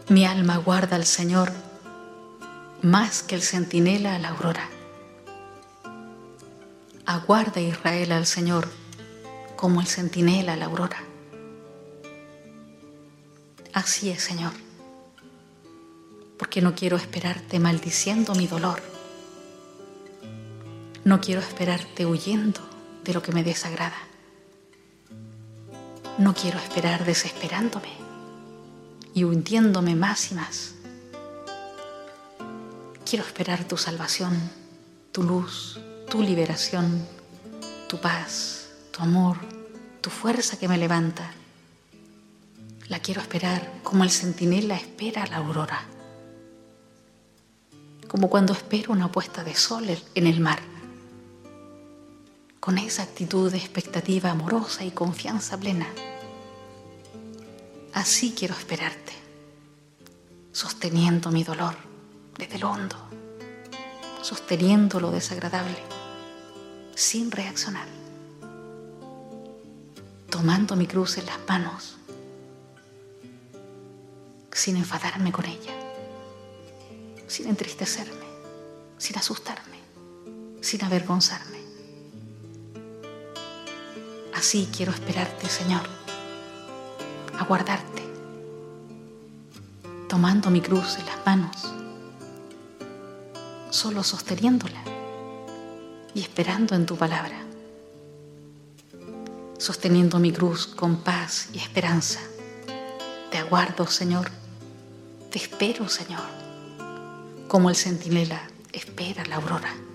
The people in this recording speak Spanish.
Mi alma guarda al Señor más que el centinela a la aurora. Aguarda Israel al Señor como el centinela a la aurora. Así es, Señor, porque no quiero esperarte maldiciendo mi dolor. No quiero esperarte huyendo de lo que me desagrada. No quiero esperar desesperándome y hundiéndome más y más. Quiero esperar tu salvación, tu luz, tu liberación, tu paz, tu amor, tu fuerza que me levanta. La quiero esperar como el centinela espera la aurora, como cuando espero una puesta de sol en el mar. Con esa actitud de expectativa amorosa y confianza plena. Así quiero esperarte, sosteniendo mi dolor desde lo hondo, sosteniendo lo desagradable, sin reaccionar, tomando mi cruz en las manos, sin enfadarme con ella, sin entristecerme, sin asustarme, sin avergonzarme. Así quiero esperarte, Señor, aguardarte, tomando mi cruz en las manos, solo sosteniéndola y esperando en tu palabra, sosteniendo mi cruz con paz y esperanza. Te aguardo, Señor, te espero, Señor, como el centinela espera la aurora.